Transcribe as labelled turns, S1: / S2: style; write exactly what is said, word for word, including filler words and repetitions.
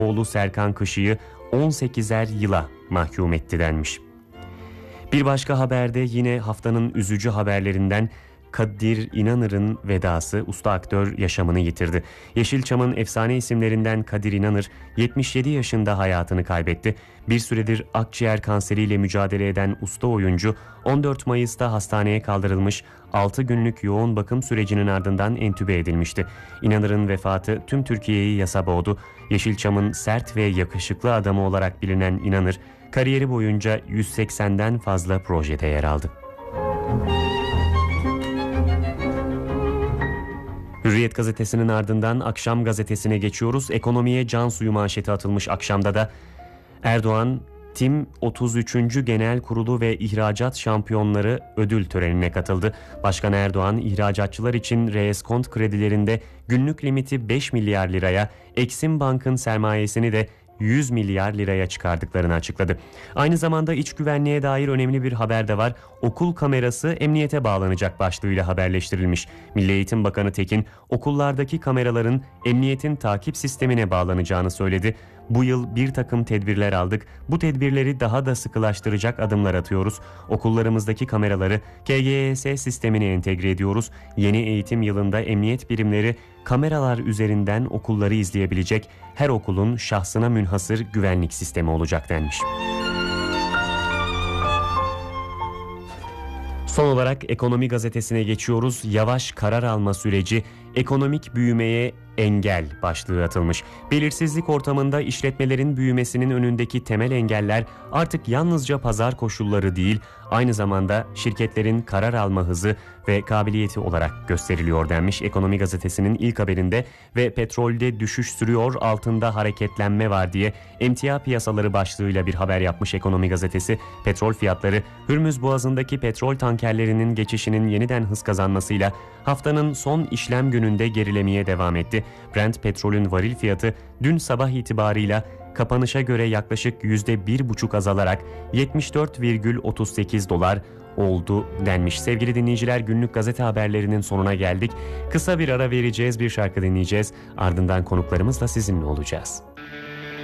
S1: oğlu Serkan Kışı'yı on sekizer yıla mahkum etti denmiş. Bir başka haberde yine haftanın üzücü haberlerinden Kadir İnanır'ın vedası, usta aktör yaşamını yitirdi. Yeşilçam'ın efsane isimlerinden Kadir İnanır yetmiş yedi yaşında hayatını kaybetti. Bir süredir akciğer kanseriyle mücadele eden usta oyuncu on dört Mayıs'ta hastaneye kaldırılmış, altı günlük yoğun bakım sürecinin ardından entübe edilmişti. İnanır'ın vefatı tüm Türkiye'yi yasa boğdu. Yeşilçam'ın sert ve yakışıklı adamı olarak bilinen İnanır, kariyeri boyunca yüz seksenden fazla projede yer aldı. Hürriyet gazetesinin ardından Akşam gazetesine geçiyoruz. Ekonomiye can suyu manşeti atılmış Akşam'da da. Erdoğan, Tim otuz üçüncü Genel Kurulu ve ihracat şampiyonları ödül törenine katıldı. Başkan Erdoğan, ihracatçılar için reeskont kredilerinde günlük limiti beş milyar liraya, Eksim Bank'ın sermayesini de yüz milyar liraya çıkardıklarını açıkladı. Aynı zamanda iç güvenliğe dair önemli bir haber de var. Okul kamerası emniyete bağlanacak başlığıyla haberleştirilmiş. Milli Eğitim Bakanı Tekin, okullardaki kameraların emniyetin takip sistemine bağlanacağını söyledi. Bu yıl bir takım tedbirler aldık. Bu tedbirleri daha da sıkılaştıracak adımlar atıyoruz. Okullarımızdaki kameraları K G S sistemine entegre ediyoruz. Yeni eğitim yılında emniyet birimleri kameralar üzerinden okulları izleyebilecek, her okulun şahsına münhasır güvenlik sistemi olacak denmiş. Son olarak Ekonomi gazetesine geçiyoruz. Yavaş karar alma süreci, ekonomik büyümeye engel başlığı atılmış. Belirsizlik ortamında işletmelerin büyümesinin önündeki temel engeller artık yalnızca pazar koşulları değil, aynı zamanda şirketlerin karar alma hızı ve kabiliyeti olarak gösteriliyor denmiş Ekonomi gazetesinin ilk haberinde. Ve petrolde düşüş sürüyor, altında hareketlenme var diye emtia piyasaları başlığıyla bir haber yapmış Ekonomi gazetesi. Petrol fiyatları, Hürmüz Boğazı'ndaki petrol tankerlerinin geçişinin yeniden hız kazanmasıyla haftanın son işlem gününde gerilemeye devam etti. Brent petrolün varil fiyatı dün sabah itibarıyla kapanışa göre yaklaşık yüzde bir buçuk azalarak yetmiş dört virgül otuz sekiz dolar oldu denmiş. Sevgili dinleyiciler, günlük gazete haberlerinin sonuna geldik. Kısa bir ara vereceğiz, bir şarkı dinleyeceğiz. Ardından konuklarımızla sizinle olacağız.